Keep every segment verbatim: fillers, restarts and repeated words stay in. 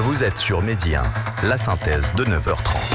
Vous êtes sur Midi un, la synthèse de neuf heures trente.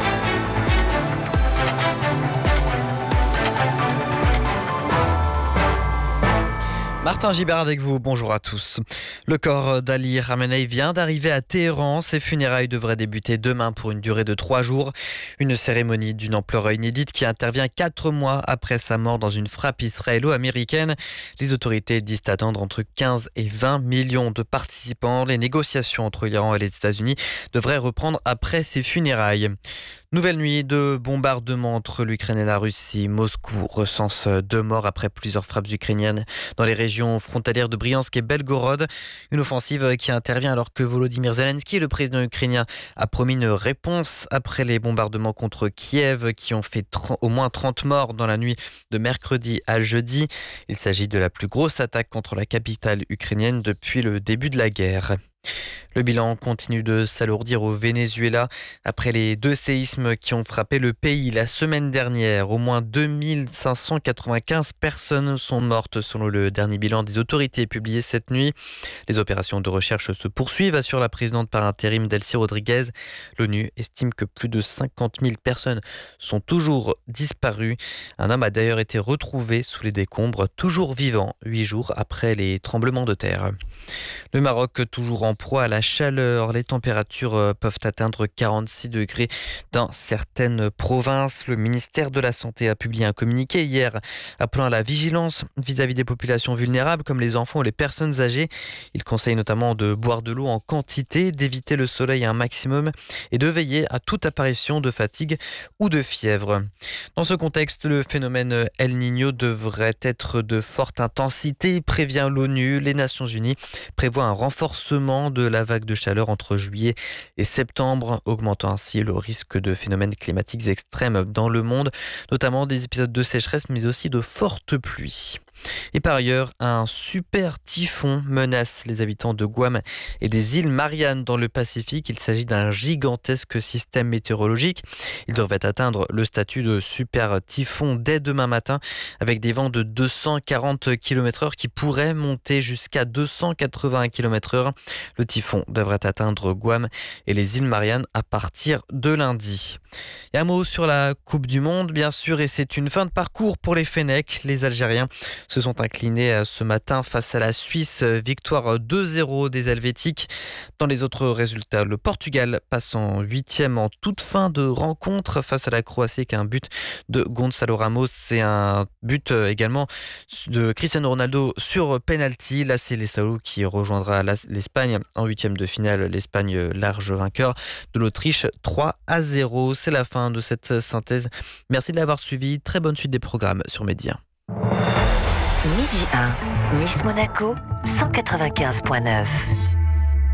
Martin Gibert avec vous, bonjour à tous. Le corps d'Ali Khamenei vient d'arriver à Téhéran. Ses funérailles devraient débuter demain pour une durée de trois jours. Une cérémonie d'une ampleur inédite qui intervient quatre mois après sa mort dans une frappe israélo-américaine. Les autorités disent attendre entre quinze et vingt millions de participants. Les négociations entre l'Iran et les États-Unis devraient reprendre après ses funérailles. Nouvelle nuit de bombardements entre l'Ukraine et la Russie. Moscou recense deux morts après plusieurs frappes ukrainiennes dans les régions frontalières de Briansk et Belgorod. Une offensive qui intervient alors que Volodymyr Zelensky, le président ukrainien, a promis une réponse après les bombardements contre Kiev qui ont fait au moins trente morts dans la nuit de mercredi à jeudi. Il s'agit de la plus grosse attaque contre la capitale ukrainienne depuis le début de la guerre. Le bilan continue de s'alourdir au Venezuela après les deux séismes qui ont frappé le pays la semaine dernière. Au moins deux mille cinq cent quatre-vingt-quinze personnes sont mortes selon le dernier bilan des autorités publié cette nuit. Les opérations de recherche se poursuivent, assure la présidente par intérim Delcy Rodriguez. L'ONU estime que plus de cinquante mille personnes sont toujours disparues. Un homme a d'ailleurs été retrouvé sous les décombres, toujours vivant, huit jours après les tremblements de terre. Le Maroc, toujours en proie à la chaleur. Les températures peuvent atteindre quarante-six degrés dans certaines provinces. Le ministère de la Santé a publié un communiqué hier appelant à la vigilance vis-à-vis des populations vulnérables comme les enfants ou les personnes âgées. Il conseille notamment de boire de l'eau en quantité, d'éviter le soleil un maximum et de veiller à toute apparition de fatigue ou de fièvre. Dans ce contexte, le phénomène El Niño devrait être de forte intensité, prévient l'ONU. Les Nations Unies prévoient un renforcement de la vague de chaleur entre juillet et septembre, augmentant ainsi le risque de phénomènes climatiques extrêmes dans le monde, notamment des épisodes de sécheresse mais aussi de fortes pluies. Et par ailleurs, un super typhon menace les habitants de Guam et des îles Mariannes dans le Pacifique. Il s'agit d'un gigantesque système météorologique. Il devrait atteindre le statut de super typhon dès demain matin avec des vents de deux cent quarante kilomètres heure qui pourraient monter jusqu'à deux cent quatre-vingts kilomètres heure. Le typhon devrait atteindre Guam et les îles Mariannes à partir de lundi. Et un mot sur la Coupe du Monde, bien sûr, et c'est une fin de parcours pour les Fennecs. Les Algériens se sont inclinés ce matin face à la Suisse. Victoire deux zéro des Helvétiques. Dans les autres résultats, le Portugal passe en huitième en toute fin de rencontre face à la Croatie avec un but de Gonçalo Ramos. C'est un but également de Cristiano Ronaldo sur penalty. Là, c'est l'Essao qui rejoindra l'Espagne en huitième de finale. L'Espagne large vainqueur de l'Autriche trois à zéro. C'est la fin de cette synthèse. Merci de l'avoir suivi. Très bonne suite des programmes sur Midi un. Midi un, Nice Monaco, cent quatre-vingt-quinze virgule neuf.